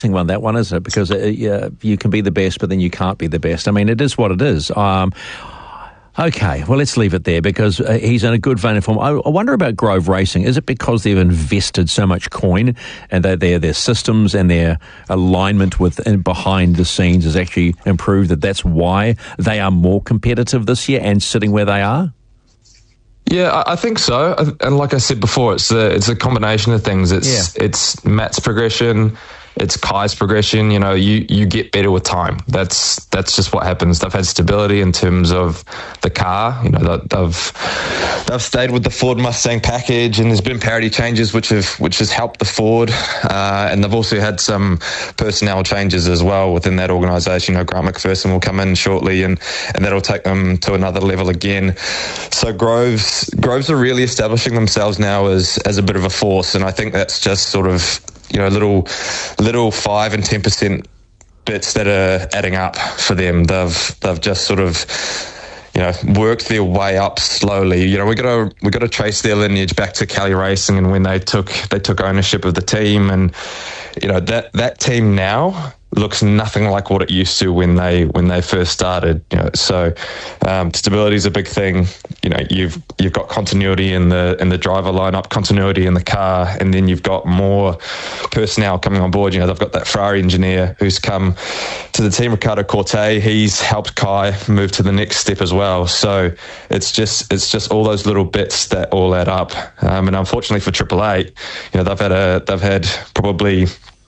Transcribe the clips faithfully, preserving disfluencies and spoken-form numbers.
one, that one, isn't it? Because uh, yeah, you can be the best, but then you can't be the best. I mean, it is what it is. Um, okay, well, let's leave it there because uh, he's in a good vein of form. I, I wonder about Grove Racing. Is it because they've invested so much coin and that their their systems and their alignment with and behind the scenes has actually improved, that that's why they are more competitive this year and sitting where they are? Yeah, I think so. And like I said before, it's a, it's a combination of things. It's yeah. it's Matt's progression, it's Kai's progression. You know, you, you get better with time. That's that's just what happens. They've had stability in terms of the car. You know, they've they've stayed with the Ford Mustang package, and there's been parity changes which have which has helped the Ford. Uh, and they've also had some personnel changes as well within that organisation. You know, Grant McPherson will come in shortly, and, and that'll take them to another level again. So Groves Groves are really establishing themselves now as as a bit of a force, and I think that's just sort of, you know, little little five and ten percent bits that are adding up for them. They've they've just sort of, you know, worked their way up slowly. You know, we got to we got to trace their lineage back to Kelly Racing and when they took they took ownership of the team, and you know that that team now looks nothing like what it used to when they when they first started. You know, so um, stability is a big thing. You know, you've you've got continuity in the in the driver lineup, continuity in the car, and then you've got more personnel coming on board. You know, they've got that Ferrari engineer who's come to the team, Ricardo Corte. He's helped Kai move to the next step as well. So it's just it's just all those little bits that all add up. Um, and unfortunately for Triple Eight, you know, they've had a they've had probably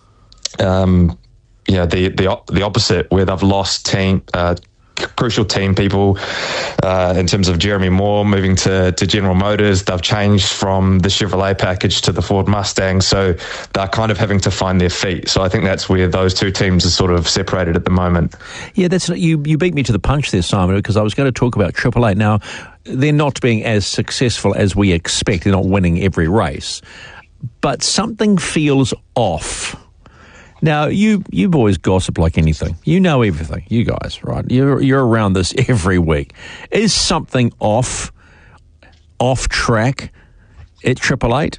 um, yeah, the the the opposite, where they've lost team uh, crucial team people uh, in terms of Jeremy Moore moving to, to General Motors. They've changed from the Chevrolet package to the Ford Mustang, so they're kind of having to find their feet. So I think that's where those two teams are sort of separated at the moment. Yeah, that's you. You beat me to the punch there, Simon, because I was going to talk about Triple Eight. Now, they're not being as successful as we expect. They're not winning every race, but something feels off. Now, you you boys gossip like anything. You know everything, you guys, right? You're you're around this every week. Is something off, off track at Triple Eight?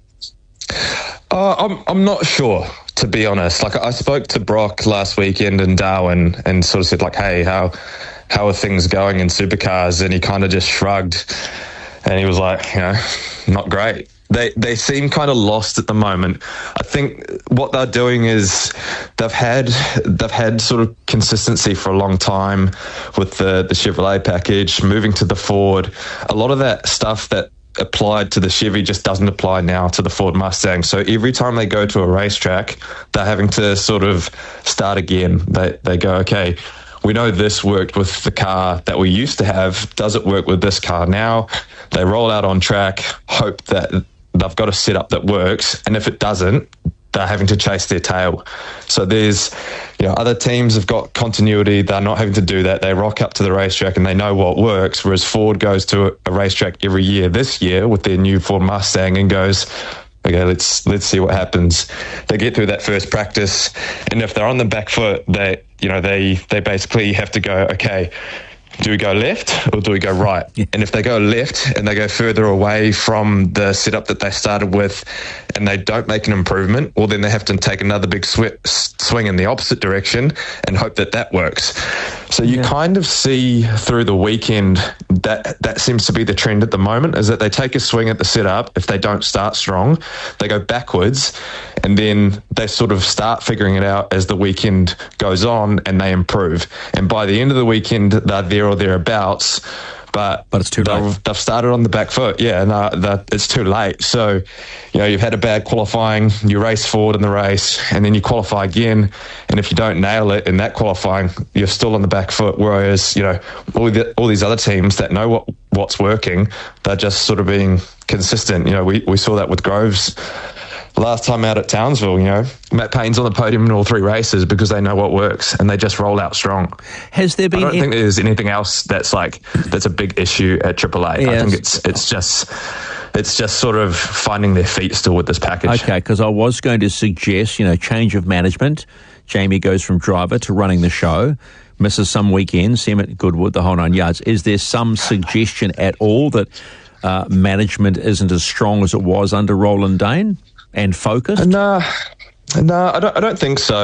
Uh, I'm I'm not sure, to be honest. Like, I spoke to Brock last weekend in Darwin and sort of said, like, hey, how how are things going in supercars? And he kind of just shrugged, and he was like, you know, not great. They they seem kind of lost at the moment. I think what they're doing is they've had they've had sort of consistency for a long time with the, the Chevrolet package, moving to the Ford. A lot of that stuff that applied to the Chevy just doesn't apply now to the Ford Mustang. So every time they go to a racetrack, they're having to sort of start again. They they go, okay, we know this worked with the car that we used to have. Does it work with this car now? They roll out on track, hope that they've got a setup that works, and if it doesn't, they're having to chase their tail. So there's, you know, other teams have got continuity. They're not having to do that. They rock up to the racetrack and they know what works, whereas Ford goes to a, a racetrack every year this year with their new Ford Mustang and goes, okay, let's let's see what happens. They get through that first practice, and if they're on the back foot, they, you know, they they basically have to go, okay, do we go left or do we go right? Yeah. And if they go left and they go further away from the setup that they started with and they don't make an improvement, well, then they have to take another big sw- swing in the opposite direction and hope that that works. So you yeah. kind of see through the weekend that that seems to be the trend at the moment, is that they take a swing at the setup. If they don't start strong, they go backwards, and then they sort of start figuring it out as the weekend goes on and they improve. And by the end of the weekend, they're there or thereabouts, but but it's too they've, late. They've started on the back foot, yeah, and uh, that it's too late. So, you know, you've had a bad qualifying, you race forward in the race, and then you qualify again, and if you don't nail it in that qualifying, you're still on the back foot. Whereas, you know, all the, all these other teams that know what what's working, they're just sort of being consistent. You know, we we saw that with Groves last time out at Townsville. You know, Matt Payne's on the podium in all three races because they know what works and they just roll out strong. Has there been? I don't any- think there's anything else that's like that's a big issue at Triple A. Yes. I think it's it's just it's just sort of finding their feet still with this package. Okay, because I was going to suggest, you know, change of management. Jamie goes from driver to running the show, misses some weekends, Emmett Goodwood, the whole nine yards. Is there some suggestion at all that uh, management isn't as strong as it was under Roland Dane? And focused? No, no, I don't. I don't think so.